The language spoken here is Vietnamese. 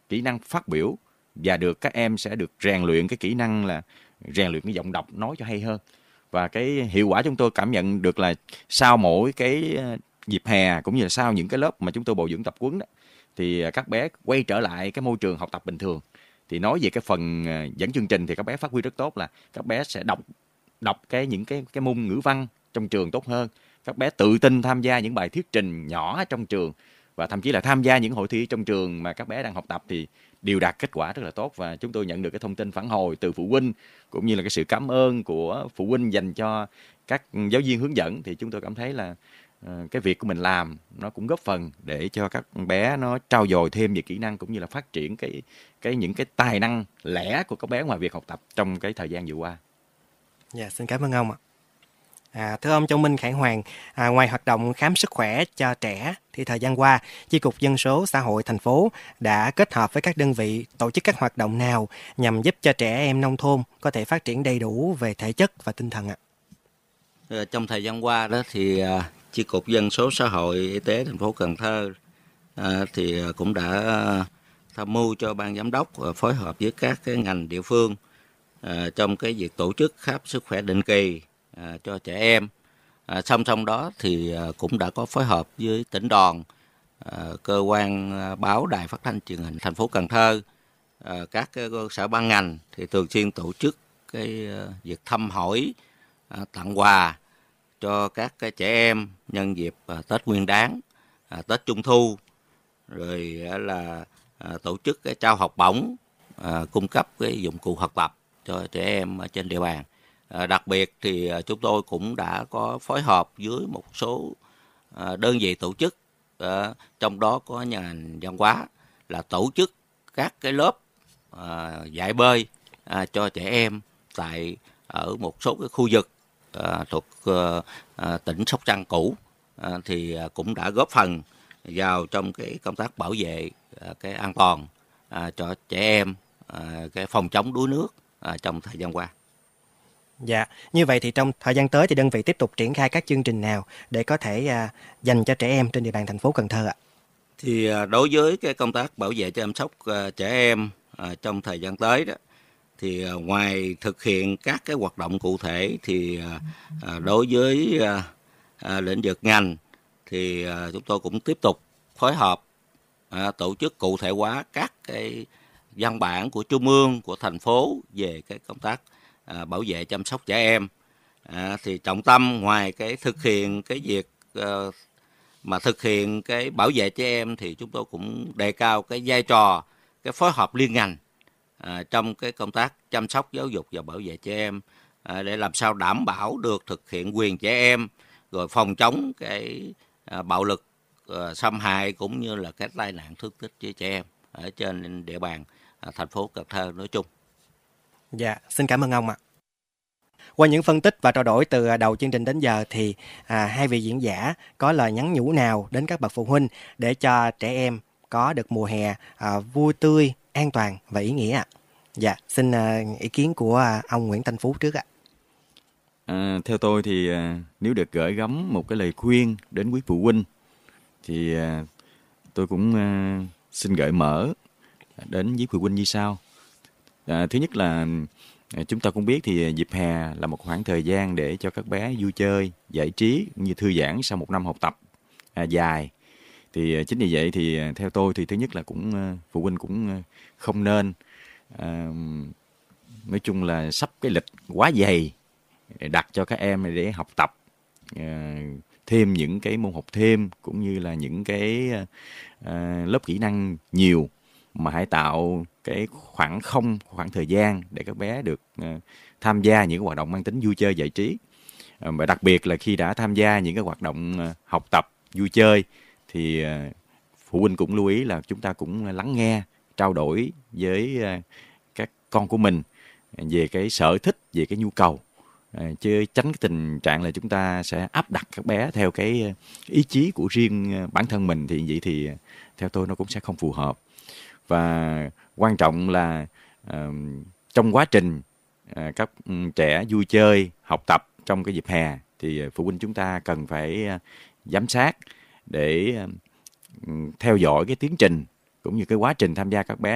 kỹ năng phát biểu, và các em sẽ được rèn luyện cái kỹ năng là rèn luyện cái giọng đọc nói cho hay hơn. Và cái hiệu quả chúng tôi cảm nhận được là sau mỗi cái dịp hè cũng như là sau những cái lớp mà chúng tôi bồi dưỡng tập huấn đó, thì các bé quay trở lại cái môi trường học tập bình thường. Thì nói về cái phần dẫn chương trình thì các bé phát huy rất tốt, là các bé sẽ đọc những cái môn ngữ văn trong trường tốt hơn. Các bé tự tin tham gia những bài thuyết trình nhỏ trong trường, và thậm chí là tham gia những hội thi trong trường mà các bé đang học tập thì đều đạt kết quả rất là tốt. Và chúng tôi nhận được cái thông tin phản hồi từ phụ huynh cũng như là cái sự cảm ơn của phụ huynh dành cho các giáo viên hướng dẫn, thì chúng tôi cảm thấy là cái việc của mình làm nó cũng góp phần để cho các bé nó trau dồi thêm về kỹ năng cũng như là phát triển những cái tài năng lẻ của các bé ngoài việc học tập trong cái thời gian vừa qua. Dạ, xin cảm ơn ông ạ. Thưa ông Châu Minh Khải Hoàng, ngoài hoạt động khám sức khỏe cho trẻ thì thời gian qua, Chi cục Dân số Xã hội thành phố đã kết hợp với các đơn vị tổ chức các hoạt động nào nhằm giúp cho trẻ em nông thôn có thể phát triển đầy đủ về thể chất và tinh thần ạ? Trong thời gian qua đó thì Chi cục Dân số Xã hội Y tế thành phố Cần Thơ thì cũng đã tham mưu cho ban giám đốc phối hợp với các cái ngành địa phương trong cái việc tổ chức khám sức khỏe định kỳ cho trẻ em. Song song đó thì cũng đã có phối hợp với tỉnh đoàn, cơ quan báo đài phát thanh truyền hình thành phố Cần Thơ, các cái cơ sở ban ngành thì thường xuyên tổ chức cái việc thăm hỏi, tặng quà cho các cái trẻ em nhân dịp Tết Nguyên Đán, Tết Trung Thu, rồi là tổ chức cái trao học bổng, cung cấp cái dụng cụ học tập cho trẻ em ở trên địa bàn. Đặc biệt thì chúng tôi cũng đã có phối hợp với một số đơn vị tổ chức, trong đó có ngành văn hóa, là tổ chức các cái lớp dạy bơi cho trẻ em ở một số cái khu vực thuộc tỉnh Sóc Trăng cũ, thì cũng đã góp phần vào trong cái công tác bảo vệ cái an toàn cho trẻ em, cái phòng chống đuối nước trong thời gian qua. Dạ, như vậy thì trong thời gian tới thì đơn vị tiếp tục triển khai các chương trình nào để có thể dành cho trẻ em trên địa bàn thành phố Cần Thơ ạ? Thì đối với cái công tác bảo vệ chăm sóc trẻ em trong thời gian tới đó, thì ngoài thực hiện các cái hoạt động cụ thể thì đối với lĩnh vực ngành thì chúng tôi cũng tiếp tục phối hợp tổ chức cụ thể hóa các cái văn bản của Trung ương, của thành phố về cái công tác bảo vệ chăm sóc trẻ em. Thì trọng tâm ngoài cái thực hiện cái việc mà thực hiện cái bảo vệ trẻ em thì chúng tôi cũng đề cao cái vai trò, cái phối hợp liên ngành trong cái công tác chăm sóc, giáo dục và bảo vệ trẻ em, để làm sao đảm bảo được thực hiện quyền trẻ em, rồi phòng chống cái bạo lực, xâm hại cũng như là cái tai nạn thương tích với trẻ em ở trên địa bàn thành phố Cần Thơ nói chung. Dạ, xin cảm ơn ông ạ. Qua những phân tích và trao đổi từ đầu chương trình đến giờ thì hai vị diễn giả có lời nhắn nhủ nào đến các bậc phụ huynh để cho trẻ em có được mùa hè vui tươi, an toàn và ý nghĩa ạ? Dạ, xin ý kiến của ông Nguyễn Thanh Phú trước ạ. Theo tôi thì nếu được gửi gắm một cái lời khuyên đến quý phụ huynh thì tôi cũng xin gợi mở đến với phụ huynh như sau. Thứ nhất là chúng ta cũng biết thì dịp hè là một khoảng thời gian để cho các bé vui chơi, giải trí cũng như thư giãn sau một năm học tập dài. Thì chính vì vậy thì theo tôi thì thứ nhất là phụ huynh cũng không nên nói chung là sắp cái lịch quá dày đặt cho các em để học tập thêm những cái môn học thêm cũng như là những cái lớp kỹ năng nhiều, mà hãy tạo cái khoảng thời gian để các bé được tham gia những hoạt động mang tính vui chơi giải trí. Và đặc biệt là khi đã tham gia những cái hoạt động học tập vui chơi thì phụ huynh cũng lưu ý là chúng ta cũng lắng nghe, trao đổi với các con của mình về cái sở thích, về cái nhu cầu, chứ tránh cái tình trạng là chúng ta sẽ áp đặt các bé theo cái ý chí của riêng bản thân mình, thì vậy thì theo tôi nó cũng sẽ không phù hợp. Và quan trọng là trong quá trình các trẻ vui chơi, học tập trong cái dịp hè thì phụ huynh chúng ta cần phải giám sát để theo dõi cái tiến trình cũng như cái quá trình tham gia các bé